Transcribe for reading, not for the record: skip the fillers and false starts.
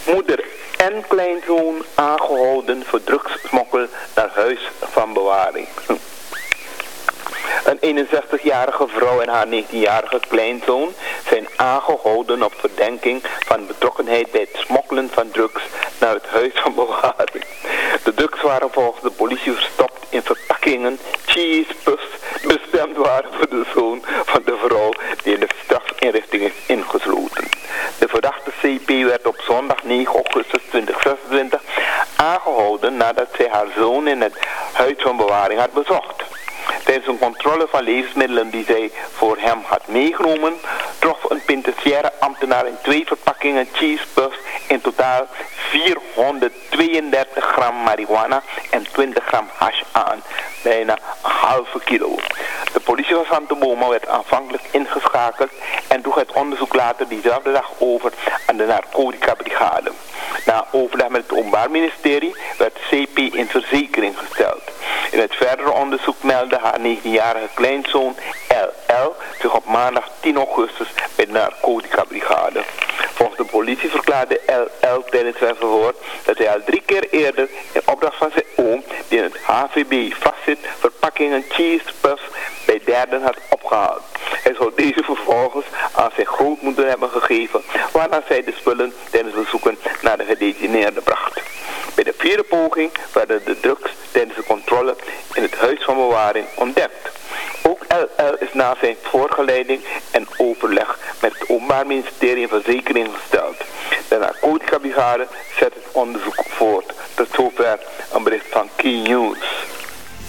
Moeder en kleinzoon aangehouden voor drugssmokkel naar huis van bewaring. Een 61-jarige vrouw en haar 19-jarige kleinzoon zijn aangehouden op verdenking van betrokkenheid bij het smokkelen van drugs naar het huis van bewaring. De drugs waren volgens de politie verstopt in verpakkingen, cheesepuffs, bestemd waren voor de zoon van de vrouw die in de strafinrichting is ingesloten. De verdachte CP werd op zondag 9 augustus 2026 aangehouden nadat zij haar zoon in het huis van bewaring had bezocht. Tijdens een controle van levensmiddelen die zij voor hem had meegenomen, trof een penitentiaire ambtenaar in 2 verpakkingen cheesepuffs in totaal 432 gram marihuana en 20 gram hash aan, bijna een halve kilo. De politie van Santa Boma werd aanvankelijk ingeschakeld en droeg het onderzoek later diezelfde dag over aan de narcotica-brigade. Na overleg met het Openbaar Ministerie werd de CP in verzekering gesteld. In het verdere onderzoek meldde haar 19-jarige kleinzoon LL zich op maandag 10 augustus bij de narcotica-brigade. Volgens de politie verklaarde LL tijdens zijn verhoor dat hij al 3 keer eerder in opdracht van zijn oom, die in het HVB vastzit, verpakkingen cheesepuffs bij derden had opgehaald. Hij zou deze vervolgens aan zijn grootmoeder hebben gegeven, waarna zij de spullen tijdens bezoeken naar de gedetineerde bracht. Bij de 4e poging werden de drugs tijdens de controle in het huis van bewaring ontdekt. Ook LL is na zijn voorgeleiding en overleg met het Openbaar Ministerie in verzekering gesteld. De narcotica-brigade zet het onderzoek voort. Tot zover een bericht van Key News.